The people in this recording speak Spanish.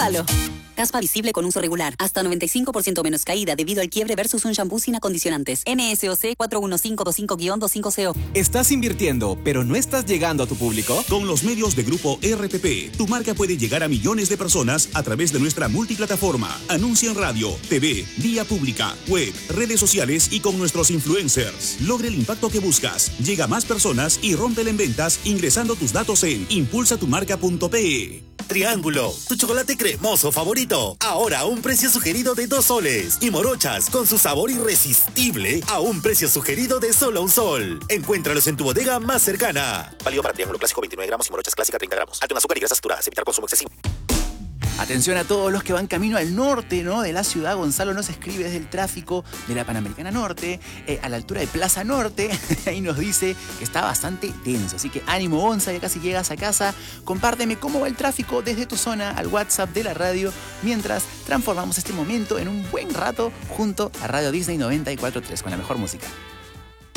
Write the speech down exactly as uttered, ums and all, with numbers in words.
Gonzalo. Caspa visible con uso regular. Hasta noventa y cinco por ciento menos caída debido al quiebre versus un shampoo sin acondicionantes. N S O C cuatro uno cinco dos cinco guión veinticinco C O. ¿Estás invirtiendo, pero no estás llegando a tu público? Con los medios de Grupo R P P, tu marca puede llegar a millones de personas a través de nuestra multiplataforma. Anuncia en radio, T V, vía pública, web, redes sociales y con nuestros influencers. Logre el impacto que buscas. Llega a más personas y rómpela en ventas ingresando tus datos en impulsa tu marca punto pe. Triángulo, tu chocolate cremoso favorito. Ahora a un precio sugerido de dos soles. Y Morochas, con su sabor irresistible, a un precio sugerido de solo un sol. Encuéntralos en tu bodega más cercana. Válido para Triángulo Clásico veintinueve gramos y Morochas Clásica treinta gramos. Alto en azúcar y grasas saturadas. Evitar consumo excesivo. Atención a todos los que van camino al norte, ¿no? De la ciudad. Gonzalo nos escribe desde el tráfico de la Panamericana Norte, eh, a la altura de Plaza Norte. Ahí nos dice que está bastante denso. Así que ánimo, Gonza, ya casi llegas a casa. Compárteme cómo va el tráfico desde tu zona al WhatsApp de la radio, mientras transformamos este momento en un buen rato junto a Radio Disney noventa y cuatro punto tres con la mejor música.